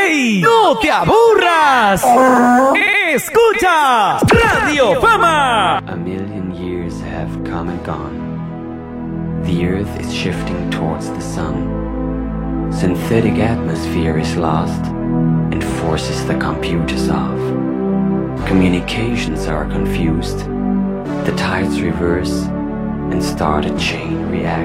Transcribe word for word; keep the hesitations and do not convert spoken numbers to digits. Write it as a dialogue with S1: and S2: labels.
S1: ¡Ey! ¡No te aburras! ¡Escucha! ¡Radio Fama!
S2: A million years have come and gone. The earth is shifting towards the sun. Synthetic atmosphere is lost and forces the computers off. Communications are confused. The tides reverse and start a chain reaction.